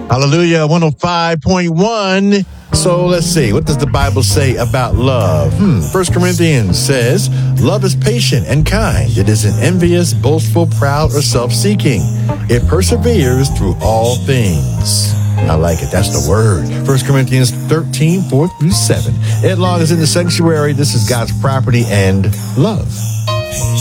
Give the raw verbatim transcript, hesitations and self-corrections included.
Hallelujah, one oh five point one. So let's see, what does the Bible say about love? Hmm. First Corinthians says, love is patient and kind. It isn't envious, boastful, proud, or self-seeking. It perseveres through all things. I like it. That's the word. First Corinthians thirteen, four through seven. Ed Long is in the sanctuary. This is God's property and love.